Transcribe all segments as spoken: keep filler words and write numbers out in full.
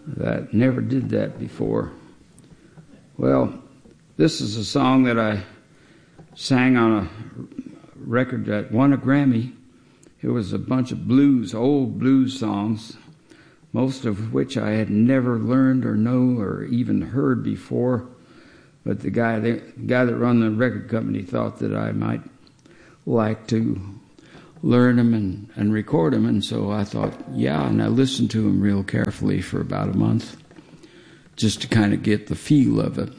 that never did that before. Well, this is a song that I sang on a record that won a Grammy. It was a bunch of blues, old blues songs, most of which I had never learned or know or even heard before. But the guy, the guy that run the record company thought that I might like to learn them and, and record them. And so I thought, yeah, and I listened to them real carefully for about a month just to kind of get the feel of it.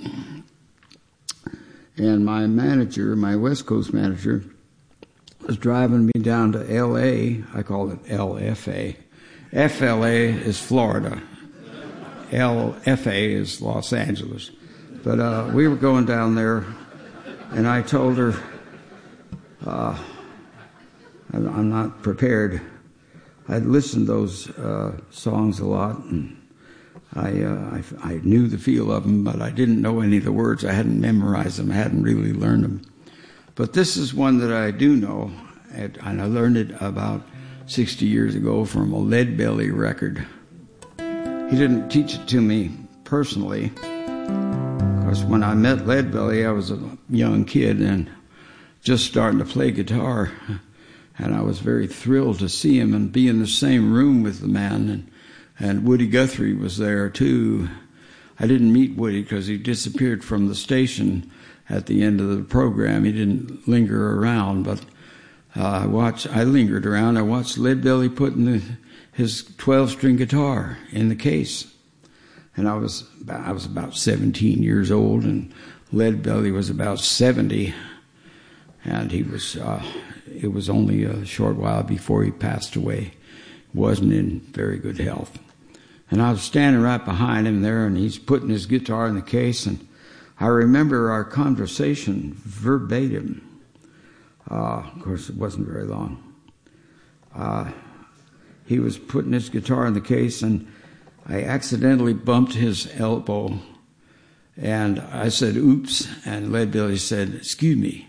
And my manager, my West Coast manager, was driving me down to L A. I call it L F A. F L A is Florida. L F A is Los Angeles. But uh, we were going down there, and I told her, uh, I'm not prepared. I'd listened to those uh, songs a lot, and I, uh, I I knew the feel of them, but I didn't know any of the words. I hadn't memorized them. I hadn't really learned them. But this is one that I do know, and I learned it about sixty years ago from a Lead Belly record. He didn't teach it to me personally, because when I met Lead Belly, I was a young kid and just starting to play guitar, and I was very thrilled to see him and be in the same room with the man, and, and Woody Guthrie was there too. I didn't meet Woody because he disappeared from the station at the end of the program. He didn't linger around, but uh, I watched. I lingered around. I watched Lead Belly putting the, his twelve-string guitar in the case, and I was I was about seventeen years old, and Lead Belly was about seventy, and he was. Uh, it was only a short while before he passed away. He wasn't in very good health, and I was standing right behind him there, and he's putting his guitar in the case, and I remember our conversation verbatim. Uh, of course, it wasn't very long. Uh, he was putting his guitar in the case, and I accidentally bumped his elbow, and I said, oops, and Lead Belly said, excuse me.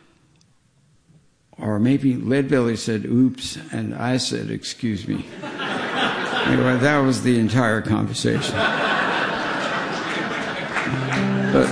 Or maybe Lead Belly said, oops, and I said, excuse me. Anyway, that was the entire conversation. But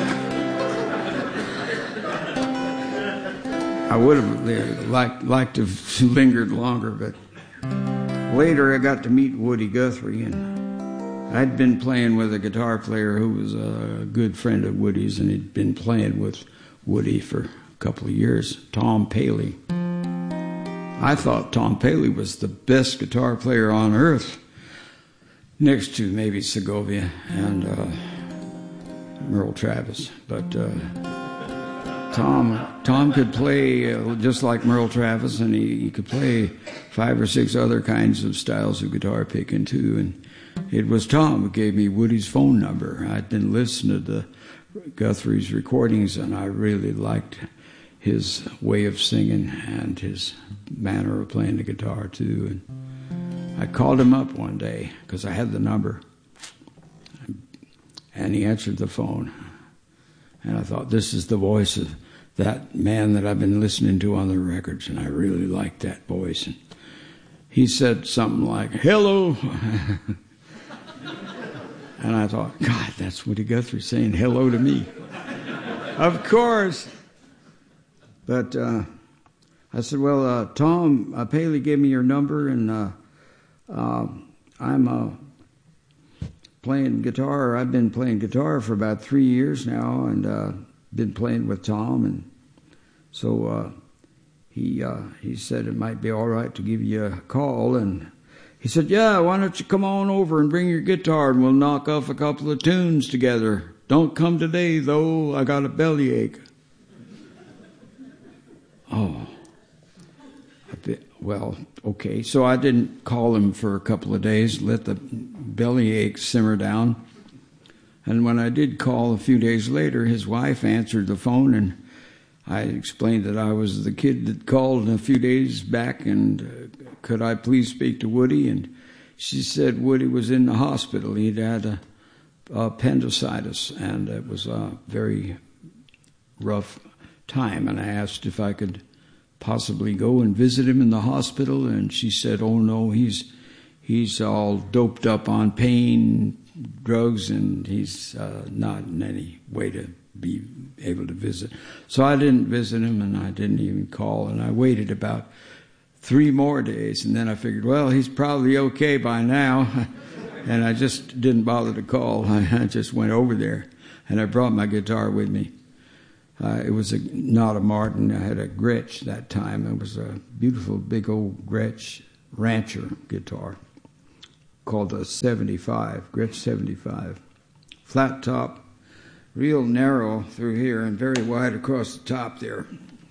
I would have liked, liked to have lingered longer, but later I got to meet Woody Guthrie, and I'd been playing with a guitar player who was a good friend of Woody's, and he'd been playing with Woody for a couple of years, Tom Paley. I thought Tom Paley was the best guitar player on earth, next to maybe Segovia and uh, Merle Travis, but uh, Tom Tom could play uh, just like Merle Travis, and he, he could play five or six other kinds of styles of guitar picking too. And it was Tom who gave me Woody's phone number. I'd been listening to the Guthrie's recordings, and I really liked his way of singing and his manner of playing the guitar too. And I called him up one day because I had the number. And he answered the phone. And I thought, this is the voice of that man that I've been listening to on the records, and I really liked that voice. And he said something like, hello. And I thought, God, that's Woody Guthrie saying hello to me. Of course. But uh, I said, well, uh, Tom uh, Paley gave me your number, and uh, uh, I'm... Uh, playing guitar. I've been playing guitar for about three years now, and uh, been playing with Tom, and so uh, he uh, he said it might be all right to give you a call, and he said, yeah, why don't you come on over and bring your guitar, and we'll knock off a couple of tunes together. Don't come today, though. I got a bellyache. Oh, a bit, well, okay. So I didn't call him for a couple of days, let the bellyache simmer down. And when I did call a few days later, his wife answered the phone, and I explained that I was the kid that called a few days back, and uh, could I please speak to Woody? And she said Woody was in the hospital. He'd had a, a appendicitis, and it was a very rough time. And I asked if I could possibly go and visit him in the hospital, and she said, oh no, he's he's all doped up on pain drugs, and he's uh, not in any way to be able to visit. So I didn't visit him, and I didn't even call, and I waited about three more days, and then I figured, well, he's probably okay by now, and I just didn't bother to call. I just went over there, and I brought my guitar with me. Uh, it was a, not a Martin. I had a Gretsch that time. It was a beautiful, big old Gretsch Rancher guitar called a seventy-five, Gretsch seventy-five. Flat top, real narrow through here and very wide across the top there.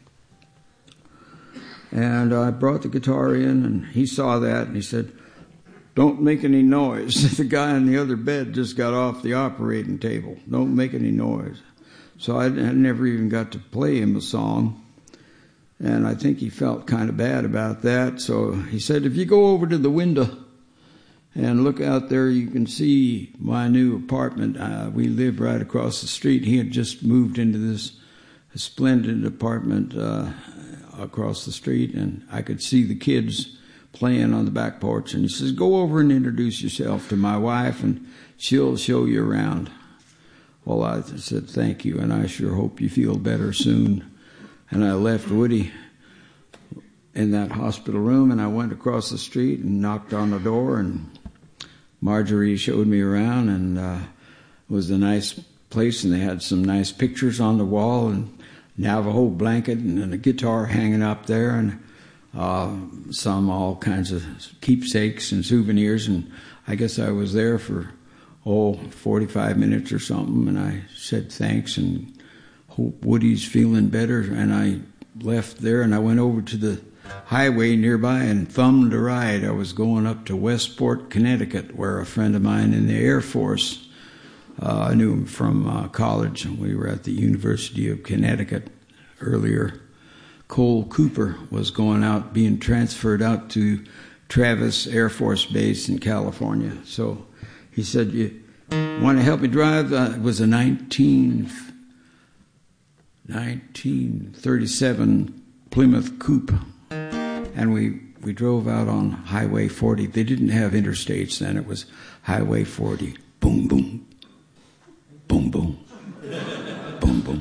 And I brought the guitar in, and he saw that, and he said, "Don't make any noise." The guy on the other bed just got off the operating table. Don't make any noise. So I, I never even got to play him a song. And I think he felt kind of bad about that. So he said, "If you go over to the window and look out there, you can see my new apartment." Uh, we live right across the street. He had just moved into this splendid apartment uh, across the street, and I could see the kids playing on the back porch. And he says, "Go over and introduce yourself to my wife, and she'll show you around." Well, I said, "Thank you, and I sure hope you feel better soon." And I left Woody in that hospital room, and I went across the street and knocked on the door, and Marjorie showed me around, and uh, it was a nice place, and they had some nice pictures on the wall, and Navajo blanket, and, and a guitar hanging up there, and uh, some all kinds of keepsakes and souvenirs. And I guess I was there for, oh, forty-five minutes or something, and I said thanks and hope Woody's feeling better. And I left there, and I went over to the highway nearby and thumbed a ride. I was going up to Westport, Connecticut, where a friend of mine in the Air Force, uh, I knew him from uh, college, and we were at the University of Connecticut earlier. Cole Cooper was going out, being transferred out to Travis Air Force Base in California. So he said, "You want to help me drive?" Uh, it was a nineteen thirty-seven Plymouth Coupe. And we, we drove out on Highway forty. They didn't have interstates then. It was Highway forty. Boom, boom. Boom, boom. Boom, boom.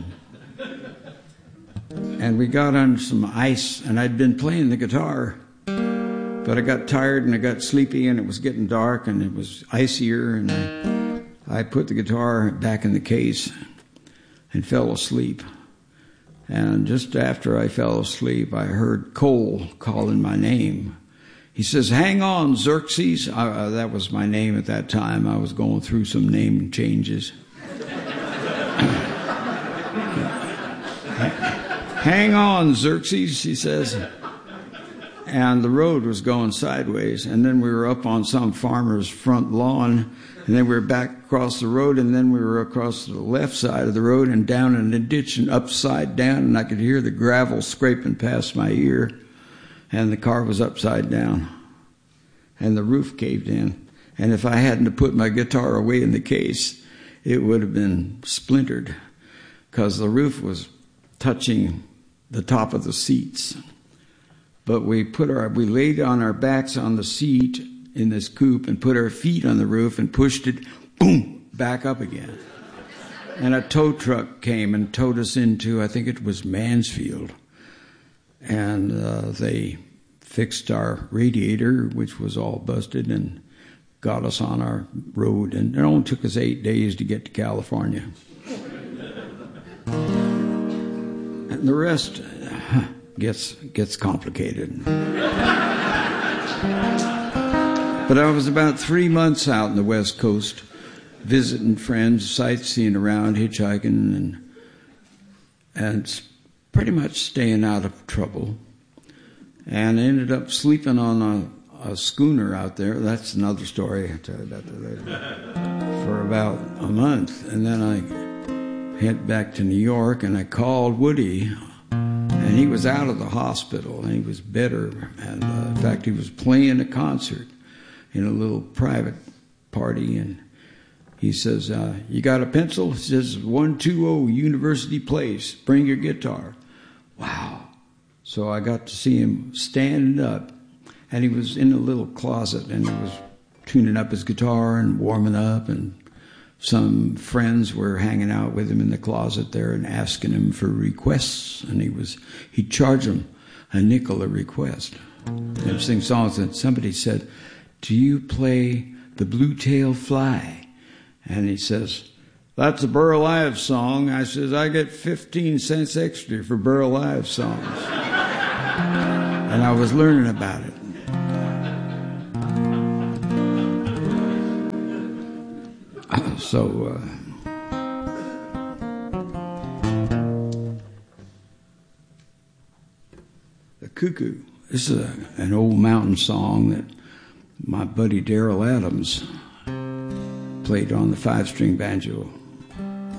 And we got on some ice, and I'd been playing the guitar, but I got tired and I got sleepy, and it was getting dark and it was icier, and I, I put the guitar back in the case and fell asleep. And just after I fell asleep, I heard Cole calling my name. He says, "Hang on, Xerxes." Uh, that was my name at that time. I was going through some name changes. "Hang on, Xerxes," he says. And the road was going sideways. And then we were up on some farmer's front lawn. And then we were back across the road. And then we were across the left side of the road and down in a ditch and upside down. And I could hear the gravel scraping past my ear. And the car was upside down. And the roof caved in. And if I hadn't put my guitar away in the case, it would have been splintered, because the roof was touching the top of the seats. But we put our, we laid on our backs on the seat in this coupe and put our feet on the roof and pushed it, boom, back up again. And a tow truck came and towed us into, I think it was Mansfield. And uh, they fixed our radiator, which was all busted, and got us on our road. And it only took us eight days to get to California. And the rest gets gets complicated. But I was about three months out in the West Coast, visiting friends, sightseeing around, hitchhiking, and and pretty much staying out of trouble. And I ended up sleeping on a, a schooner out there. That's another story. I'll tell you about that later. For about a month. And then I head back to New York, and I called Woody, and he was out of the hospital, and he was better. And uh, in fact, he was playing a concert in a little private party, and he says, uh, "You got a pencil?" He says, one two zero University Place. Bring your guitar. Wow. So I got to see him standing up, and he was in a little closet, and he was tuning up his guitar and warming up, and some friends were hanging out with him in the closet there and asking him for requests, and he was he'd charge them a nickel a request and sing songs. And somebody said, "Do you play the Blue Tail Fly?" And he says, "That's a Burl Ives song." I says, "I get fifteen cents extra for Burl Ives songs." And I was learning about it. So, uh, the Cuckoo. This is a, an old mountain song that my buddy Daryl Adams played on the five-string banjo